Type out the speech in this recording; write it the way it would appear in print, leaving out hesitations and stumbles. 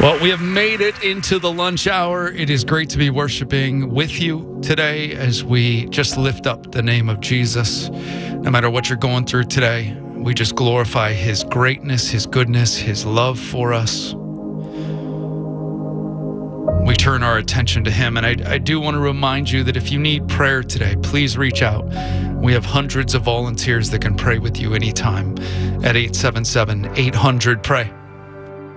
Well, we have made it into the lunch hour. It is great to be worshiping with you today as we just lift up the name of Jesus. No matter what you're going through today, we just glorify his greatness, his goodness, his love for us. We turn our attention to him. And I do want to remind you that if you need prayer today, please reach out. We have hundreds of volunteers that can pray with you anytime at 877-800-PRAY.